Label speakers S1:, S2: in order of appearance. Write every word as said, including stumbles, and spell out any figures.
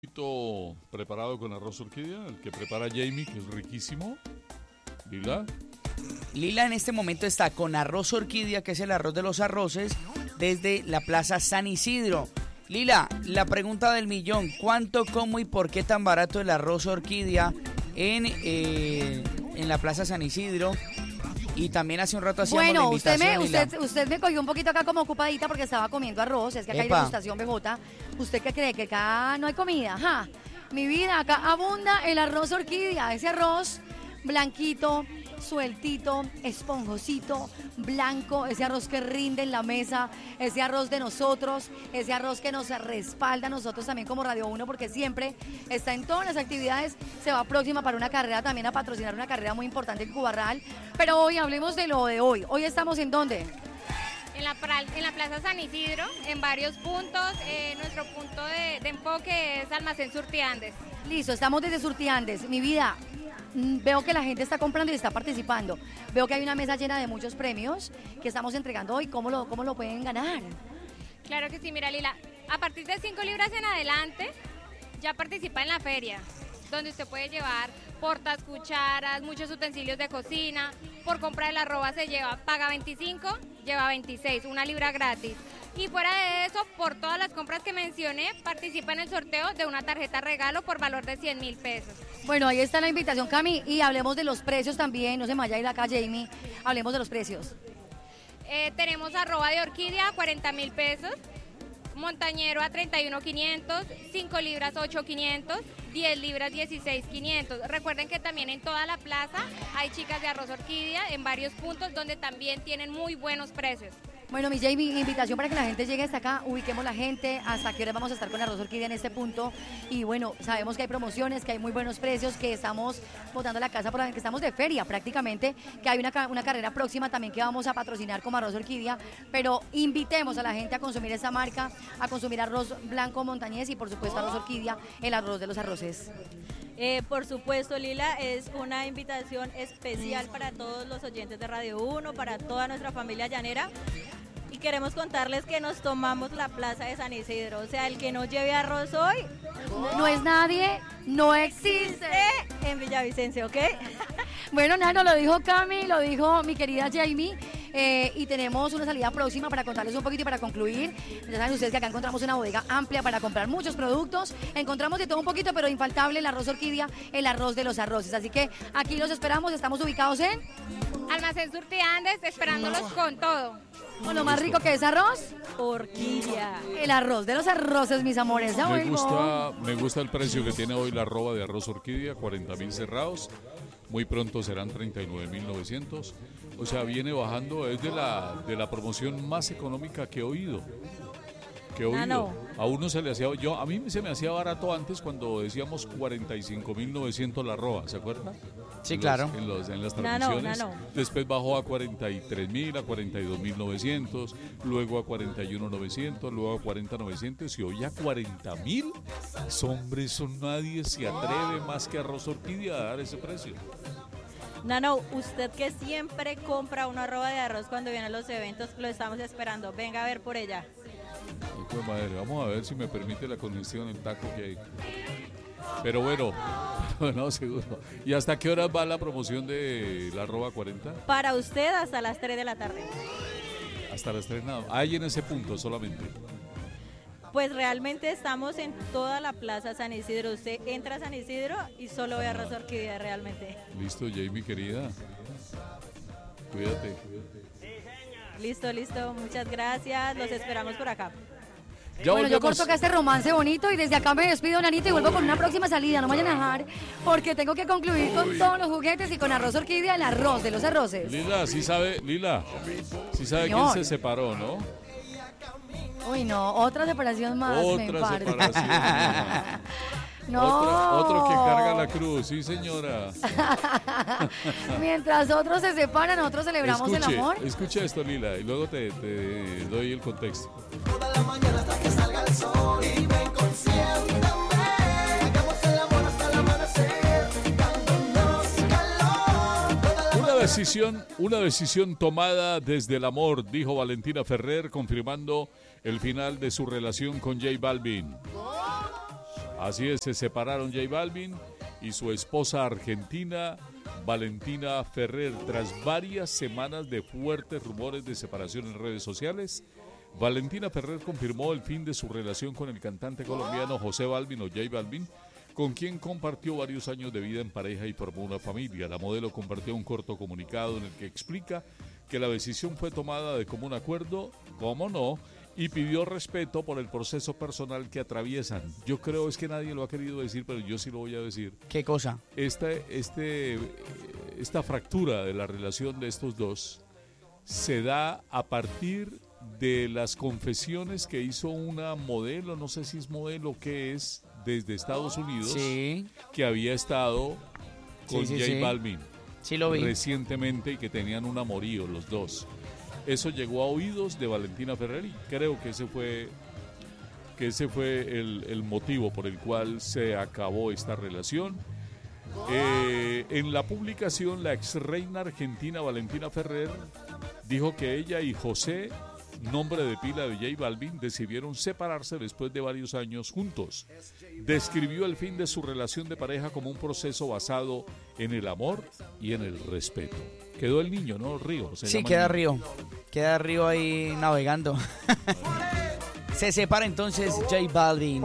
S1: poquito preparado con arroz orquídea, el que prepara Jamie, que es riquísimo. Lila.
S2: Lila en este momento está con arroz orquídea, que es el arroz de los arroces, desde la Plaza San Isidro. Lila, la pregunta del millón, ¿cuánto, cómo y por qué tan barato el arroz orquídea en, eh, en la Plaza San Isidro? Y también hace un rato hacíamos
S3: bueno,
S2: la
S3: usted
S2: invitación,
S3: me,
S2: Lila.
S3: usted, usted me cogió un poquito acá como ocupadita porque estaba comiendo arroz. Es que acá
S2: Epa.
S3: hay degustación B J. ¿Usted qué cree? ¿Que acá no hay comida? ¡Ja! Mi vida, acá abunda el arroz orquídea. Ese arroz blanquito, sueltito, esponjosito, blanco, ese arroz que rinde en la mesa, ese arroz de nosotros, ese arroz que nos respalda a nosotros también como Radio uno, porque siempre está en todas las actividades, se va próxima para una carrera, también a patrocinar una carrera muy importante en Cubarral. Pero hoy hablemos de lo de hoy. ¿Hoy estamos en dónde?
S4: En la, en la Plaza San Isidro, en varios puntos. Eh, nuestro punto de, de enfoque es Almacén Surtiandes.
S3: Listo, estamos desde Surtiandes. Mi vida, veo que la gente está comprando y está participando. Veo que hay una mesa llena de muchos premios que estamos entregando hoy. ¿Cómo lo, cómo lo pueden ganar?
S4: Claro que sí, mira Lila, a partir de cinco libras en adelante ya participa en la feria, donde usted puede llevar portas, cucharas, muchos utensilios de cocina. Por compra de la arroba se lleva, paga veinticinco, lleva veintiséis, una libra gratis. Y fuera de eso, por todas las compras que mencioné, participa en el sorteo de una tarjeta regalo por valor de cien mil pesos.
S3: Bueno, ahí está la invitación, Cami, y hablemos de los precios también. No se me vaya a ir acá, Jamie. Hablemos de los precios.
S4: Eh, tenemos arroba de orquídea a cuarenta mil pesos, montañero a treinta y uno mil quinientos, cinco libras ocho mil quinientos, diez libras dieciséis mil quinientos. Recuerden que también en toda la plaza hay chicas de arroz orquídea en varios puntos donde también tienen muy buenos precios.
S3: Bueno, mi Jamie, invitación para que la gente llegue hasta acá, ubiquemos la gente, hasta qué hora vamos a estar con arroz orquídea en este punto. Y bueno, sabemos que hay promociones, que hay muy buenos precios, que estamos botando la casa por la que estamos de feria prácticamente, que hay una, una carrera próxima también que vamos a patrocinar como arroz orquídea, pero invitemos a la gente a consumir esa marca, a consumir arroz blanco montañés y por supuesto arroz orquídea, el arroz de los arroces.
S5: Eh, por supuesto, Lila, es una invitación especial para todos los oyentes de Radio uno, para toda nuestra familia llanera. Y queremos contarles que nos tomamos la plaza de San Isidro. O sea, el que no lleve arroz hoy
S3: no es nadie, no existe
S5: en Villavicencio, ¿ok?
S3: Bueno, Nano, lo dijo Cami, lo dijo mi querida Jamie. Eh, y tenemos una salida próxima para contarles un poquito y para concluir. Ya saben ustedes que acá encontramos una bodega amplia para comprar muchos productos. Encontramos de todo un poquito, pero infaltable el arroz orquídea, el arroz de los arroces. Así que aquí los esperamos, estamos ubicados en
S4: Almacén Surtiandes, esperándolos con todo.
S3: Con lo más rico que es arroz,
S5: orquídea.
S3: El arroz de los arroces, mis amores. Ya
S1: Me
S3: vuelvo.
S1: gusta, me gusta el precio que tiene hoy la arroba de arroz orquídea, cuarenta mil cerrados. Muy pronto serán treinta y nueve mil novecientos. O sea, viene bajando, es de la, de la promoción más económica que he oído. Que he oído.
S5: Ah, no.
S1: A uno se le hacía, yo, a mí se me hacía barato antes cuando decíamos cuarenta y cinco mil novecientos la arroba, ¿se acuerda?
S2: Sí,
S1: En
S2: claro.
S1: los- en, los- en las
S5: No, no,
S1: transmisiones.
S5: no, no.
S1: Después bajó a cuarenta y tres mil, a cuarenta y dos mil novecientos, luego a cuarenta y uno mil novecientos, luego a cuarenta mil novecientos y hoy a cuarenta mil. Hombre, eso nadie se atreve más que Arroz Orquídea a dar ese precio.
S5: Nano, usted que siempre compra una arroba de arroz cuando viene a los eventos, lo estamos esperando. Venga a ver por ella.
S1: Hijo de madre, vamos a ver si me permite la congestión el taco que hay. Pero bueno, no, seguro. ¿Y hasta qué hora va la promoción de la arroba cuarenta?
S5: Para usted hasta las tres de la tarde.
S1: Hasta las tres nada. Hay en ese punto solamente.
S5: Pues realmente estamos en toda la plaza San Isidro. Usted entra a San Isidro y solo ve arroz orquídea realmente.
S1: Listo, Jamie, querida. Cuídate.
S5: Listo, listo. Muchas gracias. Los esperamos por acá.
S1: Ya
S3: Bueno, yo
S1: volvemos.
S3: corto acá este romance bonito y desde acá me despido, Nanito, y vuelvo con una próxima salida. No me vayan a dejar porque tengo que concluir con todos los juguetes y con arroz orquídea, el arroz de los arroces.
S1: Lila, sí sabe, Lila, sí sabe quién
S3: Señor.
S1: se separó, ¿no?
S3: Uy, no, otra separación más. me
S1: Otra
S3: infarto.
S1: separación.
S3: No.
S1: Otro, otro que carga la cruz, sí señora.
S3: Mientras otros se separan, nosotros celebramos el
S1: Escuche,
S3: amor.
S1: escucha esto, Lila, y luego te, te doy el contexto.
S6: Toda la mañana hasta que salga el sol y ven, consiéntame. Hagamos el amor hasta el amanecer, dándonos calor. Toda la
S1: Una decisión, una decisión tomada desde el amor, dijo Valentina Ferrer, confirmando el final de su relación con J Balvin. Así es, se separaron J Balvin y su esposa argentina, Valentina Ferrer. Tras varias semanas de fuertes rumores de separación en redes sociales, Valentina Ferrer confirmó el fin de su relación con el cantante colombiano José Balvin o J Balvin, con quien compartió varios años de vida en pareja y formó una familia. La modelo compartió un corto comunicado en el que explica que la decisión fue tomada de común acuerdo, cómo no, y pidió respeto por el proceso personal que atraviesan. Yo creo es que nadie lo ha querido decir, pero yo sí lo voy a decir.
S2: ¿Qué cosa?
S1: Este, este, esta fractura de la relación de estos dos se da a partir de las confesiones que hizo una modelo, no sé si es modelo, que es desde Estados Unidos,
S2: Sí.
S1: que había estado con
S2: Sí, sí,
S1: J
S2: sí.
S1: Balvin
S2: Sí lo vi.
S1: recientemente y que tenían un amorío los dos. Eso llegó a oídos de Valentina Ferrer y creo que ese fue que ese fue el, el motivo por el cual se acabó esta relación. Eh, en la publicación, la ex reina argentina Valentina Ferrer dijo que ella y José, nombre de pila de J Balvin, decidieron separarse después de varios años juntos. Describió el fin de su relación de pareja como un proceso basado en el amor y en el respeto. Quedó el niño, ¿no? Río. se
S2: Sí,
S1: llama
S2: queda
S1: el niño.
S2: Río. Queda Río ahí navegando. Se separa entonces J Balvin.